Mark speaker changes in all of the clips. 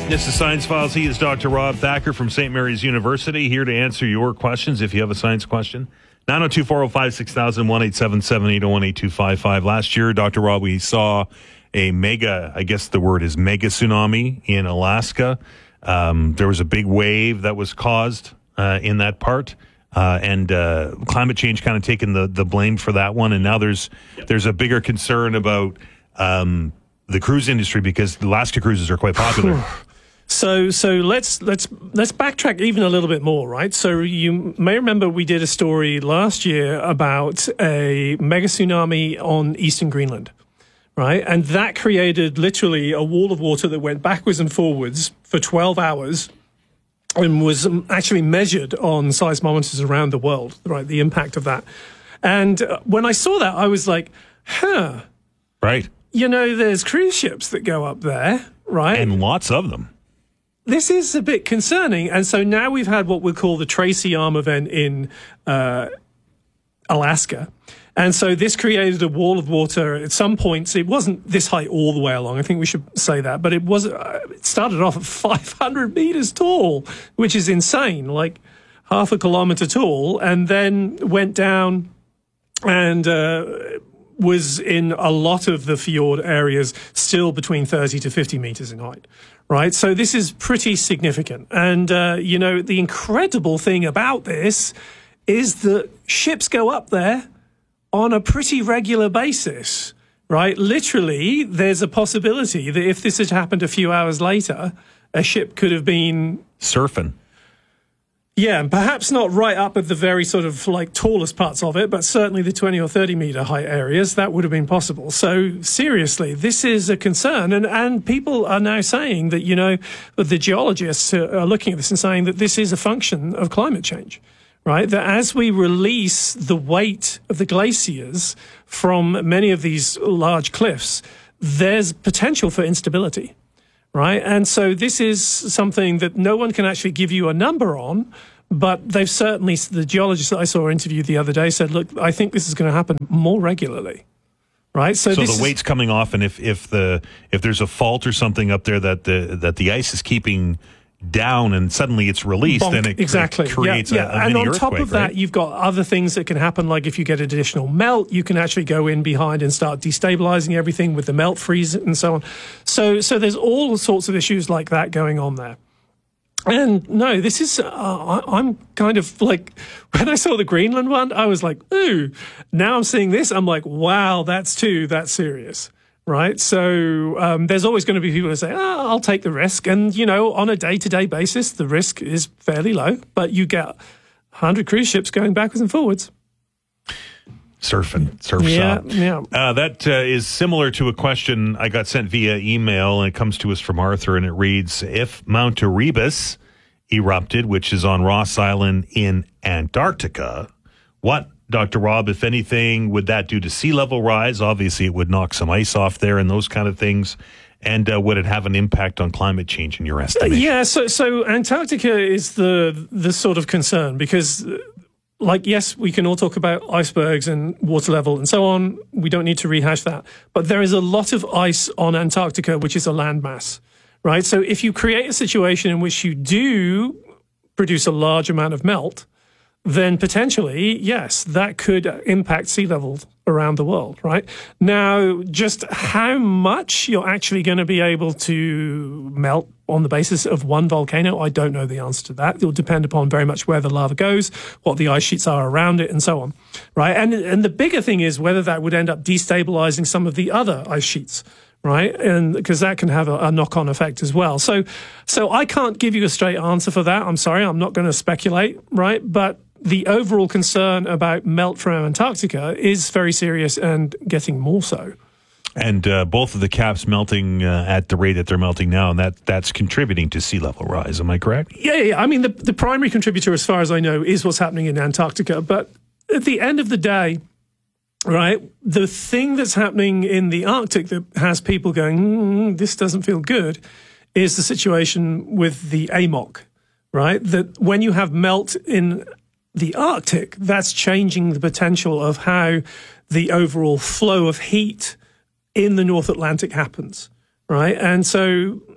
Speaker 1: This is Science Files. He is Dr. Rob Thacker from St. Mary's University, here to answer your questions if you have a science question. 902-405-6000, 1-877-801-8255. Last year, Dr. Rob, we saw a mega, I guess the word is mega tsunami in Alaska. There was a big wave that was caused in that part. And climate change kind of taking the blame for that one. And now there's a bigger concern about the cruise industry because Alaska cruises are quite popular.
Speaker 2: So let's backtrack even a little bit more, right? So you may remember we did a story last year about a mega tsunami on eastern Greenland, right? And that created literally a wall of water that went backwards and forwards for 12 hours and was actually measured on seismometers around the world, right? The impact of that. And when I saw that, I was like,
Speaker 1: Right.
Speaker 2: You know, there's cruise ships that go up there, right?
Speaker 1: And lots of them.
Speaker 2: This is a bit concerning. And so now we've had what we call the Tracy Arm event in Alaska. And so this created a wall of water. At some points, it wasn't this height all the way along. I think we should say that. But it was. It started off at 500 meters tall, which is insane, like half a kilometer tall, and then went down and was in a lot of the fjord areas still between 30 to 50 meters in height. Right. So this is pretty significant. And, you know, the incredible thing about this is that ships go up there on a pretty regular basis, right? Literally, there's a possibility that if this had happened a few hours later, a ship could have been
Speaker 1: surfing.
Speaker 2: Yeah, and perhaps not right up at the very sort of like tallest parts of it, but certainly the 20 or 30 meter height areas, that would have been possible. So seriously, this is a concern. And people are now saying that, you know, the geologists are looking at this and saying that this is a function of climate change, right? That as we release the weight of the glaciers from many of these large cliffs, there's potential for instability. Right. And so this is something that no one can actually give you a number on, but they've certainly, the geologist that I saw interviewed the other day said, look, I think this is going to happen more regularly. Right. So
Speaker 1: the weight's coming off. And if there's a fault or something up there that the ice is keeping down and suddenly it's released, then it creates a
Speaker 2: and
Speaker 1: mini
Speaker 2: on top
Speaker 1: earthquake,
Speaker 2: of that,
Speaker 1: right?
Speaker 2: You've got other things that can happen, like if you get additional melt, you can actually go in behind and start destabilizing everything with the melt freeze and so on. So there's all sorts of issues like that going on there. And no, this is, I'm kind of like, when I saw the Greenland one, I was like, ooh, now I'm seeing this, I'm like, wow, that's serious. Right. So there's always going to be people who say, I'll take the risk. And, you know, on a day-to-day basis, the risk is fairly low, but you get 100 cruise ships going backwards and forwards.
Speaker 1: Surf
Speaker 2: yeah,
Speaker 1: up.
Speaker 2: Yeah.
Speaker 1: That is similar to a question I got sent via email, and it comes to us from Arthur, and it reads, if Mount Erebus erupted, which is on Ross Island in Antarctica, what, Dr. Rob, if anything, would that do to sea level rise? Obviously, it would knock some ice off there and those kind of things. And would it have an impact on climate change in your estimation?
Speaker 2: Yeah, so Antarctica is the sort of concern because, like, yes, we can all talk about icebergs and water level and so on. We don't need to rehash that. But there is a lot of ice on Antarctica, which is a landmass, right? So if you create a situation in which you do produce a large amount of melt, then potentially, yes, that could impact sea levels around the world, right? Now, just how much you're actually going to be able to melt on the basis of one volcano, I don't know the answer to that. It will depend upon very much where the lava goes, what the ice sheets are around it, and so on, right? And the bigger thing is whether that would end up destabilizing some of the other ice sheets, right? And because that can have a knock-on effect as well. So I can't give you a straight answer for that. I'm sorry, I'm not going to speculate, right? But the overall concern about melt from Antarctica is very serious and getting more so.
Speaker 1: And both of the caps melting at the rate that they're melting now, and that's contributing to sea level rise. Am I correct?
Speaker 2: Yeah. I mean, the primary contributor, as far as I know, is what's happening in Antarctica. But at the end of the day, right, the thing that's happening in the Arctic that has people going, this doesn't feel good, is the situation with the AMOC, right? That when you have melt in the Arctic, that's changing the potential of how the overall flow of heat in the North Atlantic happens, right? And so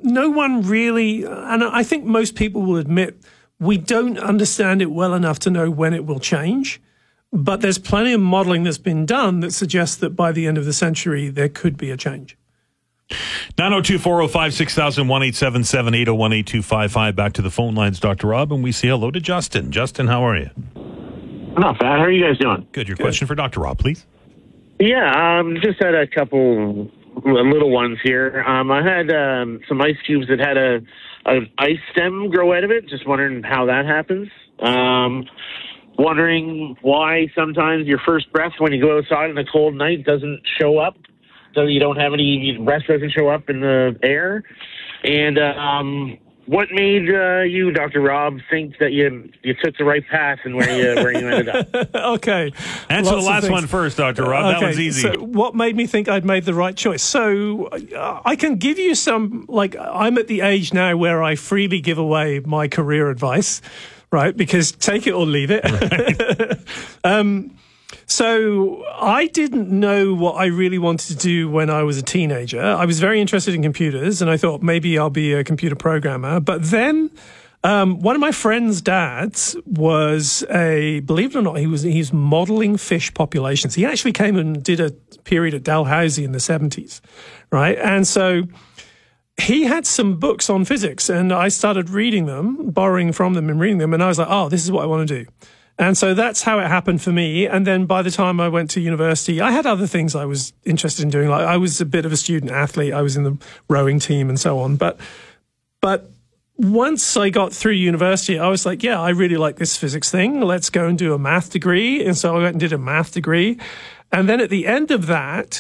Speaker 2: no one really, and I think most people will admit, we don't understand it well enough to know when it will change. But there's plenty of modeling that's been done that suggests that by the end of the century, there could be a change.
Speaker 1: 902-405-6000, 1-877-801-8255. Back to the phone lines, Dr. Rob, and we say hello to Justin. Justin, how are you?
Speaker 3: Not bad. How are you guys doing?
Speaker 1: Good. Your question for Dr. Rob, please.
Speaker 3: Yeah, just had a couple little ones here. I had some ice cubes that had an ice stem grow out of it. Just wondering how that happens. Wondering why sometimes your first breath when you go outside on a cold night doesn't show up. So you don't have any, breath doesn't show up in the air. And what made you, Dr. Rob, think that you took the right path and where you ended up?
Speaker 2: Okay.
Speaker 1: Answer the last one first, Dr. Rob. That one's easy.
Speaker 2: So what made me think I'd made the right choice? So I can give you some, I'm at the age now where I freely give away my career advice, right? Because take it or leave it. Right. So I didn't know what I really wanted to do when I was a teenager. I was very interested in computers, and I thought maybe I'll be a computer programmer. But then one of my friend's dads was believe it or not, he's modeling fish populations. He actually came and did a period at Dalhousie in the 70s, right? And so he had some books on physics, and I started reading them, borrowing from them and reading them, and I was like, oh, this is what I want to do. And so that's how it happened for me. And then by the time I went to university, I had other things I was interested in doing. Like I was a bit of a student athlete. I was in the rowing team and so on. But once I got through university, I was like, yeah, I really like this physics thing. Let's go and do a math degree. And so I went and did a math degree. And then at the end of that,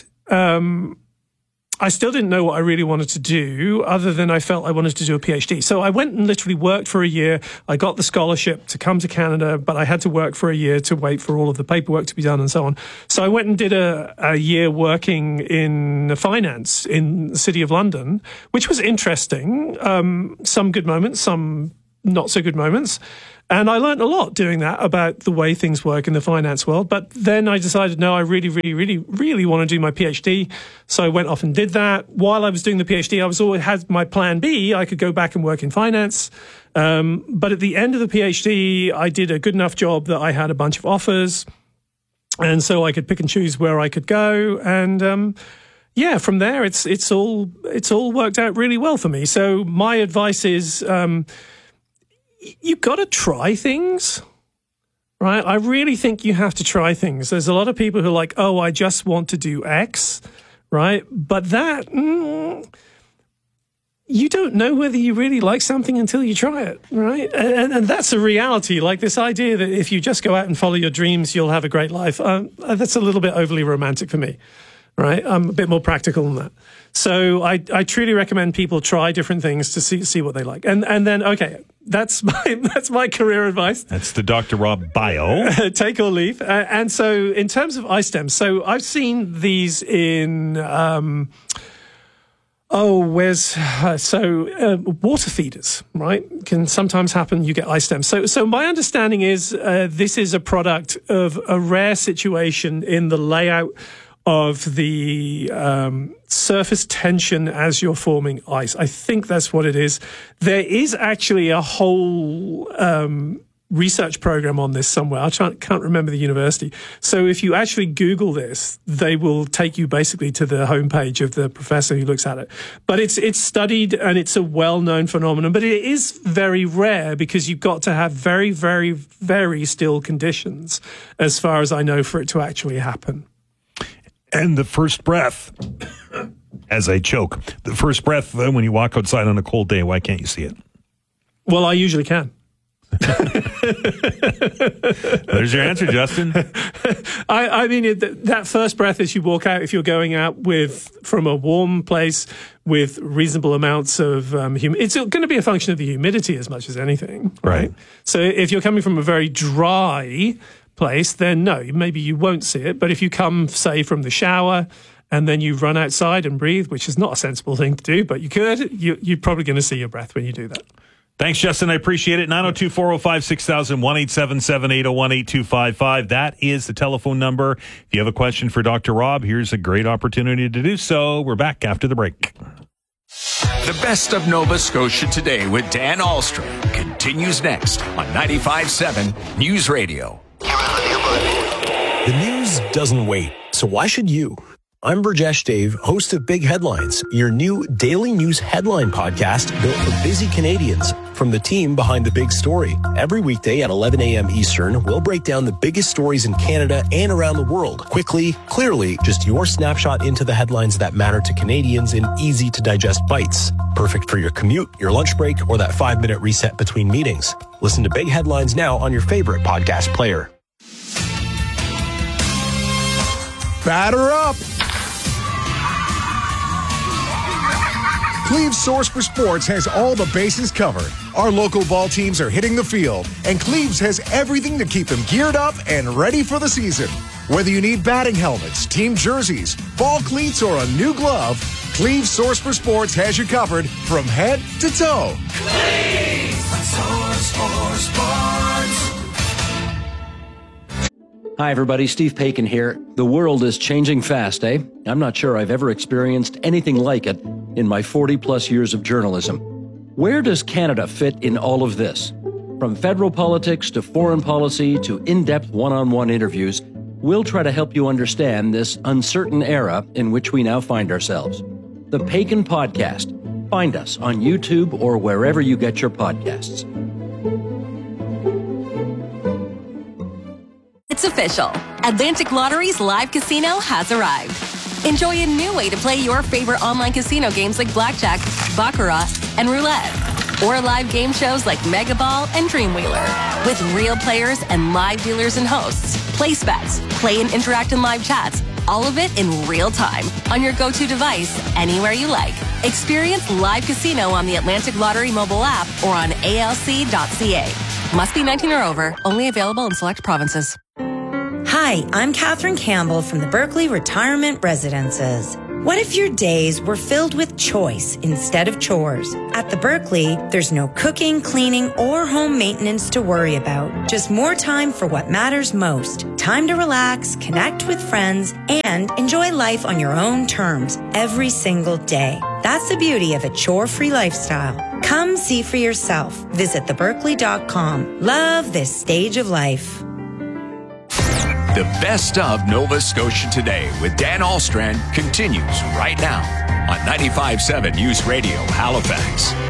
Speaker 2: I still didn't know what I really wanted to do other than I felt I wanted to do a PhD. So I went and literally worked for a year. I got the scholarship to come to Canada, but I had to work for a year to wait for all of the paperwork to be done and so on. So I went and did a year working in finance in the City of London, which was interesting. Some good moments, some not so good moments. And I learned a lot doing that about the way things work in the finance world. But then I decided, no, I really, really, really, really want to do my PhD. So I went off and did that. While I was doing the PhD, I always had my plan B. I could go back and work in finance. But at the end of the PhD, I did a good enough job that I had a bunch of offers. And so I could pick and choose where I could go. And yeah, from there, it's all worked out really well for me. So my advice is, you've got to try things, right? I really think you have to try things. There's a lot of people who are like, oh, I just want to do X, right? But that, you don't know whether you really like something until you try it, right? And that's a reality. Like this idea that if you just go out and follow your dreams, you'll have a great life. That's a little bit overly romantic for me, right? I'm a bit more practical than that. So I truly recommend people try different things to see what they like. And then, okay, that's my career advice.
Speaker 1: That's the Dr. Rob bio.
Speaker 2: Take or leave. And so in terms of iStems, so I've seen these in, water feeders, right? Can sometimes happen, you get iStems. So my understanding is this is a product of a rare situation in the layout of the surface tension as you're forming ice. I think that's what it is. There is actually a whole research program on this somewhere. I can't remember the university. So if you actually Google this, they will take you basically to the homepage of the professor who looks at it. But it's studied and it's a well-known phenomenon, but it is very rare because you've got to have very, very, very still conditions, as far as I know, for it to actually happen.
Speaker 1: And the first breath, as I choke, the first breath when you walk outside on a cold day, why can't you see it?
Speaker 2: Well, I usually can.
Speaker 1: There's your answer, Justin.
Speaker 2: I mean, that first breath as you walk out, if you're going out from a warm place with reasonable amounts of humidity, it's going to be a function of the humidity as much as anything. Right. So if you're coming from a very dry place, then no, maybe you won't see it. But if you come, say, from the shower and then you run outside and breathe, which is not a sensible thing to do, but you could, you're probably going to see your breath when you do that.
Speaker 1: Thanks, Justin. I appreciate it. 902-405-6000, 1-877-801-8255. That is the telephone number. If you have a question for Dr. Rob, here's a great opportunity to do so. We're back after the break.
Speaker 4: The best of Nova Scotia Today with Dan Ahlstrom continues next on 95.7 News Radio.
Speaker 5: The news doesn't wait, so why should you? I'm Burjesh Dave, host of Big Headlines, your new daily news headline podcast built for busy Canadians. From the team behind the big story. Every weekday at 11 a.m. Eastern, we'll break down the biggest stories in Canada and around the world. Quickly, clearly, just your snapshot into the headlines that matter to Canadians in easy-to-digest bites. Perfect for your commute, your lunch break, or that 5-minute reset between meetings. Listen to Big Headlines now on your favorite podcast player.
Speaker 6: Batter up! Cleve's Source for Sports has all the bases covered. Our local ball teams are hitting the field, and Cleve's has everything to keep them geared up and ready for the season. Whether you need batting helmets, team jerseys, ball cleats, or a new glove, Cleve's Source for Sports has you covered from head to toe.
Speaker 7: Cleve's Source for Sports.
Speaker 8: Hi, everybody. Steve Paikin here. The world is changing fast, eh? I'm not sure I've ever experienced anything like it in my 40-plus years of journalism. Where does Canada fit in all of this? From federal politics to foreign policy to in-depth one-on-one interviews, we'll try to help you understand this uncertain era in which we now find ourselves. The Paikin Podcast. Find us on YouTube or wherever you get your podcasts.
Speaker 9: It's official. Atlantic Lottery's live casino has arrived. Enjoy a new way to play your favorite online casino games like Blackjack, Baccarat, and Roulette. Or live game shows like Mega Ball and Dreamwheeler. With real players and live dealers and hosts. Place bets, play and interact in live chats. All of it in real time on your go-to device, anywhere you like. Experience live casino on the Atlantic Lottery mobile app or on alc.ca. Must be 19 or over. Only available in select provinces.
Speaker 10: Hi, I'm Catherine Campbell from the Berkeley Retirement Residences. What if your days were filled with choice instead of chores? At the Berkeley, there's no cooking, cleaning, or home maintenance to worry about. Just more time for what matters most. Time to relax, connect with friends, and enjoy life on your own terms every single day. That's the beauty of a chore-free lifestyle. Come see for yourself. Visit theberkeley.com. Love this stage of life.
Speaker 4: The best of Nova Scotia Today with Dan Ahlstrom continues right now on 95.7 News Radio Halifax.